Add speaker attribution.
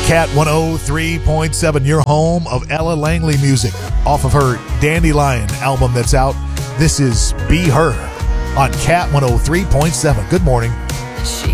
Speaker 1: Cat 103.7, your home of Ella Langley music off of her Dandelion album that's out. This is Be Her on Cat 103.7. Good morning.
Speaker 2: She